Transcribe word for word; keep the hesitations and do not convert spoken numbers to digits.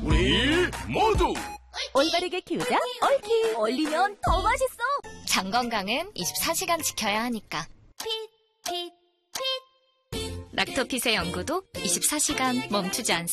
우리 모두 올바르게 키우자 옳키. 얼리면 더 맛있어. 장 건강은 이십사 시간 지켜야 하니까. 락토핏의 연구도 이십사 시간 멈추지 않습니다.